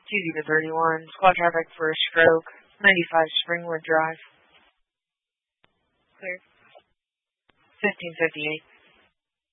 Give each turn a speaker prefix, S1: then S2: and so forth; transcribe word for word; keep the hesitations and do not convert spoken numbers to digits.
S1: two zero thirty-one, squad traffic for a stroke, ninety-five Springwood Drive. Clear. fifteen fifty-eight.